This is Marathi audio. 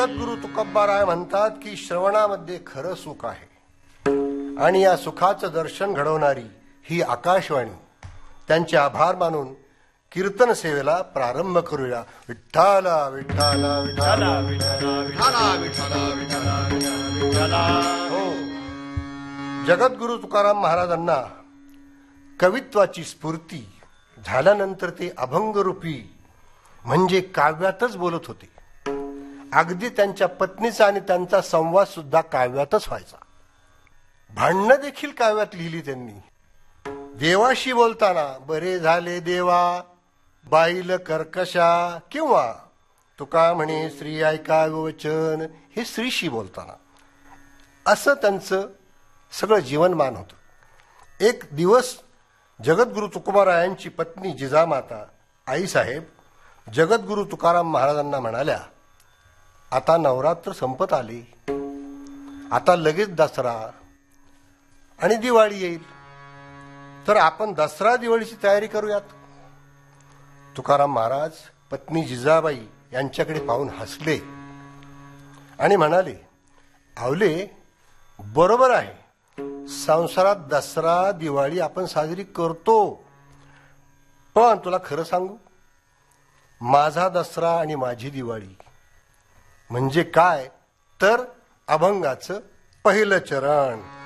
गुरु तुकोबाराय म्हणतात की श्रवणामध्ये खरं सुख आहे आणि या सुखाचं दर्शन घडवणारी ही आकाशवाणी. त्यांचे आभार मानून कीर्तन सेवेला प्रारंभ करूया. विठ्ठला विठ्ठला विठ्ठला विठ्ठला विठ्ठला विठ्ठला. हो, जगद्गुरु तुकाराम महाराजांना कवित्वाची स्फूर्ती झाल्यानंतर ते अभंगरूपी म्हणजे काव्यातच बोलत होते. अगदी त्यांच्या पत्नीचा आणि त्यांचा संवाद सुद्धा काव्यातच व्हायचा. भांडणं देखील काव्यात लिहिली त्यांनी. देवाशी बोलताना बरे झाले देवा बाईल कर्कशा, किंवा तुका म्हणे स्त्री ऐका वचन, हे स्त्रीशी बोलताना. असं त्यांचं सगळं जीवनमान होतं. एक दिवस जगद्गुरु तुकोबारायांची पत्नी जिजामाता आईसाहेब जगद्गुरु तुकाराम महाराजांना म्हणाल्या, आता नवरात्र संपत आले, आता लगेच दसरा आणि दिवाळी येईल, तर आपण दसरा दिवाळीची तयारी करूयात. तुकाराम महाराज पत्नी जिजाबाई यांच्याकडे पाहून हसले आणि म्हणाले, आवले बरोबर आहे, संसारात दसरा दिवाळी आपण साजरी करतो, पण तुला खरं सांगू, माझा दसरा आणि माझी दिवाळी म्हणजे काय, तर अभंगाचं पहिलं चरण.